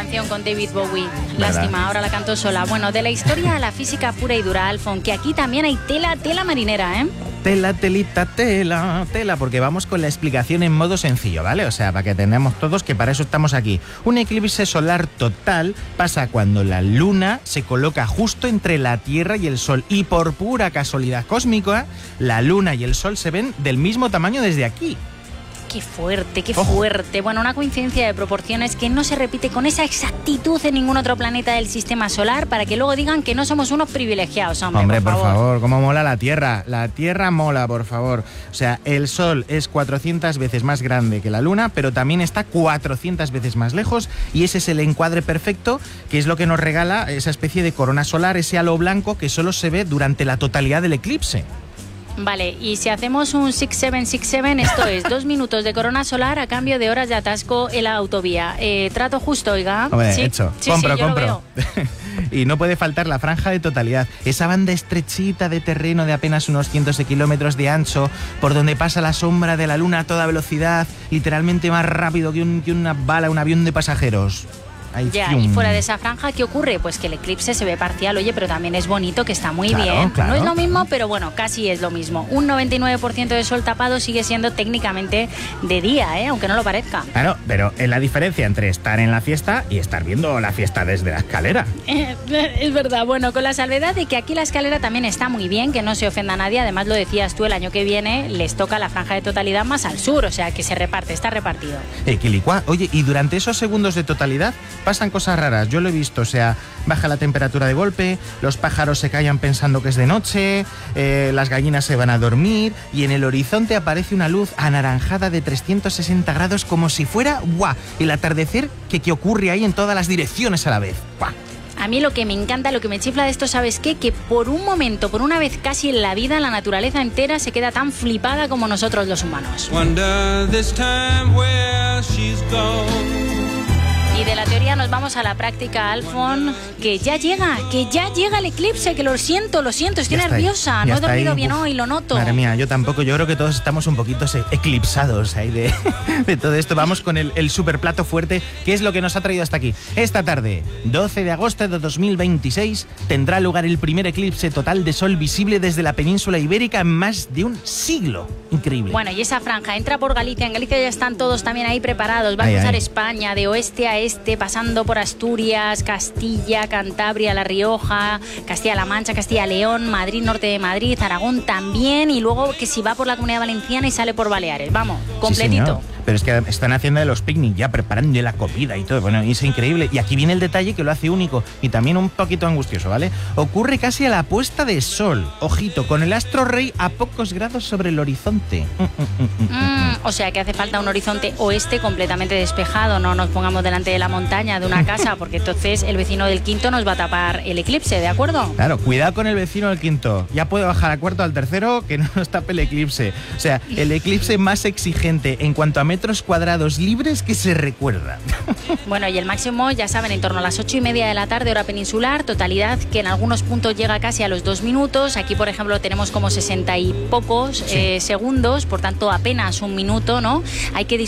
canción con David Bowie. ¿Verdad? Lástima, ahora la canto sola. Bueno, de la historia a la física pura y dura, Alfon, que aquí también hay tela marinera, ¿eh? Tela, telita, tela, porque vamos con la explicación en modo sencillo, ¿vale? O sea, para que entendamos todos que para eso estamos aquí. Un eclipse solar total pasa cuando la luna se coloca justo entre la Tierra y el Sol y por pura casualidad cósmica, la luna y el Sol se ven del mismo tamaño desde aquí. Qué fuerte. Bueno, una coincidencia de proporciones que no se repite con esa exactitud en ningún otro planeta del sistema solar para que luego digan que no somos unos privilegiados, hombre, por favor, cómo mola la Tierra. La Tierra mola, por favor. O sea, el Sol es 400 veces más grande que la Luna, pero también está 400 veces más lejos y ese es el encuadre perfecto, que es lo que nos regala esa especie de corona solar, ese halo blanco que solo se ve durante la totalidad del eclipse. Vale, y si hacemos un 6-7-6-7, esto es 2 minutos de corona solar a cambio de horas de atasco en la autovía. Trato justo, oiga. Hombre, sí, hecho. Sí, compro. yo lo veo. Y no puede faltar la franja de totalidad, esa banda estrechita de terreno de apenas unos cientos de kilómetros de ancho, por donde pasa la sombra de la luna a toda velocidad, literalmente más rápido que una bala, un avión de pasajeros. Ay, ya, fium. y fuera de esa franja, ¿qué ocurre? Pues que el eclipse se ve parcial, oye, pero también es bonito, que está muy bien. Claro. No es lo mismo, pero bueno, casi es lo mismo. Un 99% de sol tapado sigue siendo técnicamente de día, aunque no lo parezca. Claro, pero es la diferencia entre estar en la fiesta y estar viendo la fiesta desde la escalera. Es verdad, bueno, con la salvedad de que aquí la escalera también está muy bien, que no se ofenda a nadie. Además, lo decías tú, el año que viene les toca la franja de totalidad más al sur, o sea, que se reparte, está repartido. Quilicua. Oye, y durante esos segundos de totalidad pasan cosas raras, yo lo he visto, o sea, baja la temperatura de golpe, los pájaros se callan pensando que es de noche, las gallinas se van a dormir y en el horizonte aparece una luz anaranjada de 360 grados como si fuera, ¡guau!, el atardecer que ocurre ahí en todas las direcciones a la vez. ¡Guau! A mí lo que me encanta, lo que me chifla de esto, ¿sabes qué? Que por un momento, por una vez casi en la vida, la naturaleza entera se queda tan flipada como nosotros los humanos. Y de la teoría nos vamos a la práctica, Alfon, que ya llega el eclipse, que lo siento, estoy nerviosa, no he dormido bien hoy, lo noto. Madre mía, yo tampoco, yo creo que todos estamos un poquito eclipsados ahí de todo esto. Vamos con el super plato fuerte, que es lo que nos ha traído hasta aquí. Esta tarde, 12 de agosto de 2026, tendrá lugar el primer eclipse total de sol visible desde la península ibérica en más de un siglo. Increíble. Bueno, y esa franja entra por Galicia, en Galicia ya están todos también ahí preparados, va a cruzar España de oeste a este, pasando por Asturias, Castilla, Cantabria, La Rioja, Castilla-La Mancha, Castilla-León, Madrid, norte de Madrid, Aragón también, y luego que si va por la Comunidad Valenciana y sale por Baleares, vamos, completito. Sí, pero es que están haciendo de los picnic ya, preparando la comida y todo, bueno, y es increíble. Y aquí viene el detalle que lo hace único y también un poquito angustioso, ¿vale? Ocurre casi a la puesta de sol, ojito, con el astro rey a pocos grados sobre el horizonte. O sea que hace falta un horizonte oeste completamente despejado, no nos pongamos delante de la montaña de una casa, porque entonces el vecino del quinto nos va a tapar el eclipse, ¿de acuerdo? Claro, cuidado con el vecino del quinto, ya puede bajar a cuarto al tercero que no nos tape el eclipse. O sea, el eclipse más exigente en cuanto a metros cuadrados libres que se recuerda. Bueno, y el máximo, ya saben, en torno a las 8:30 de la tarde, hora peninsular, totalidad que en algunos puntos llega casi a los 2 minutos. Aquí, por ejemplo, tenemos como 60 y pocos segundos, por tanto, apenas un minuto, ¿no? Hay que